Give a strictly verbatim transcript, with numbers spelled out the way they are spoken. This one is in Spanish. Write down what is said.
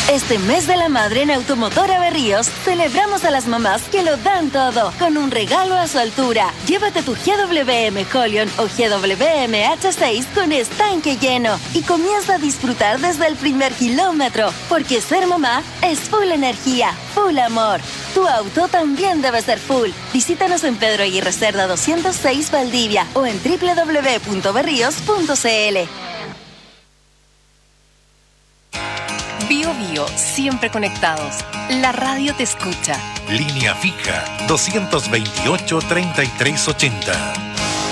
Este mes de la madre en Automotora Berríos celebramos a las mamás que lo dan todo con un regalo a su altura. Llévate tu G W M Holion o G W M H seis con estanque lleno y comienza a disfrutar desde el primer kilómetro, porque ser mamá es full energía, full amor. Tu auto también debe ser full. Visítanos en Pedro Aguirre Cerda doscientos seis Valdivia o en doble u doble u doble u punto berríos punto c l. Bio Bio, siempre conectados. La radio te escucha. Línea fija, doscientos veintiocho, treinta y tres ochenta.